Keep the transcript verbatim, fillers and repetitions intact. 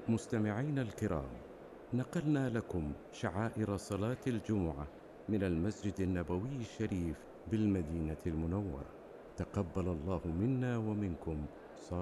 مستمعينا الكرام، نقلنا لكم شعائر صلاة الجمعة من المسجد النبوي الشريف بالمدينة المنورة. تقبل الله منا ومنكم